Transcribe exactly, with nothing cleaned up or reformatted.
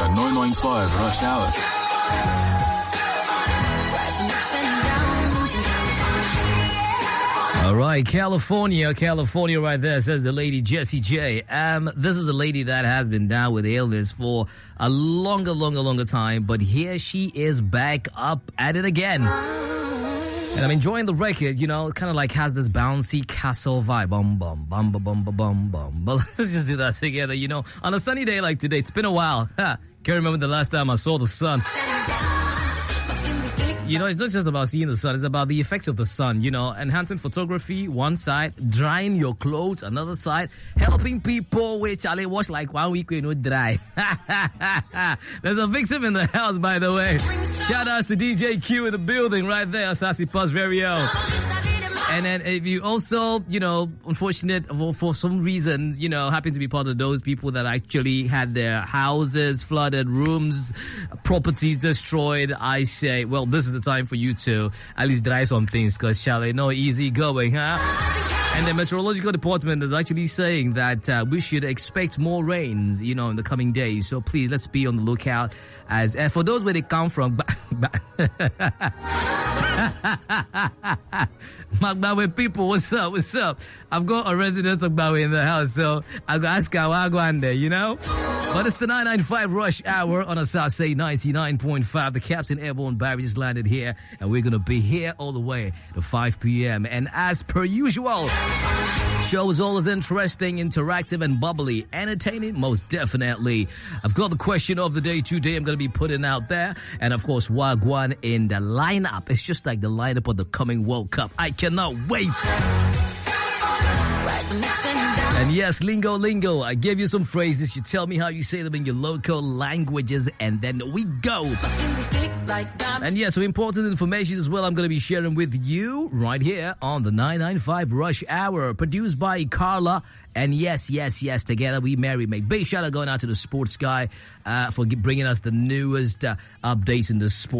nine nine five Rush Hour. All right, California, California right there, says the lady Jessie J. Um, this is a lady that has been down with illness for a longer, longer, longer time, but here she is back up at it again. And I'm enjoying the record, you know, it kind of like has this bouncy castle vibe. Bum, bum, bum, bum, bum, bum, bum. But let's just do that together, you know. On a sunny day like today, it's been a while. Ha, can't remember the last time I saw the sun. You know, it's not just about seeing the sun. It's about the effects of the sun, you know, enhancing photography, one side, drying your clothes, another side, helping people, which I watch like one week, you know, dry. There's a victim in the house, by the way. Shout outs to D J Q in the building right there, Sassy Puss very own. And then if you also, you know, unfortunate for, for some reasons, you know, happen to be part of those people that actually had their houses flooded, rooms, properties destroyed, I say, well, this is the time for you to at least dry some things, because shall I know, easy going, huh? And the meteorological department is actually saying that uh, we should expect more rains, you know, in the coming days. So please, let's be on the lookout. As uh, for those where they come from, Magbawe people, what's up? What's up? I've got a resident of Magbawe in the house, so I'll go ask how I go on there, you know? But it's the nine ninety-five Rush Hour on a South Say ninety-nine point five. The Captain Airborne Barry just landed here, and we're going to be here all the way to five p.m. And as per usual, show is always interesting, interactive, and bubbly. Entertaining, most definitely. I've got the question of the day today I'm going to be putting out there. And of course, Wagwan in the lineup. It's just like the lineup of the coming World Cup. I cannot wait. And yes, lingo, lingo. I gave you some phrases. You tell me how you say them in your local languages, and then we go. And yes, some important information as well I'm going to be sharing with you right here on the nine ninety-five Rush Hour, produced by Carla. And yes, yes, yes, together we merry make. Big shout out going out to the sports guy uh, for bringing us the newest uh, updates in the sport.